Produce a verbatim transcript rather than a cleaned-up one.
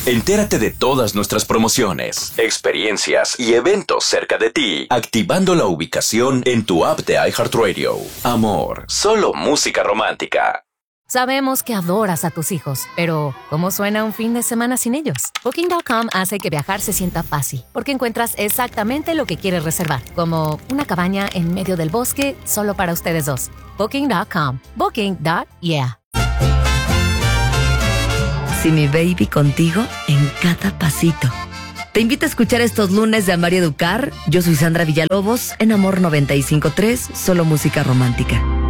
Entérate de todas nuestras promociones, experiencias y eventos cerca de ti, activando la ubicación en tu app de iHeartRadio. Amor, solo música romántica. Sabemos que adoras a tus hijos, pero ¿cómo suena un fin de semana sin ellos? Booking punto com hace que viajar se sienta fácil, porque encuentras exactamente lo que quieres reservar, como una cabaña en medio del bosque solo para ustedes dos. Booking punto com. Booking. Yeah. Si mi baby contigo en cada pasito. Te invito a escuchar estos lunes de Amar y Educar. Yo soy Sandra Villalobos en Amor noventa y cinco punto tres, solo música romántica.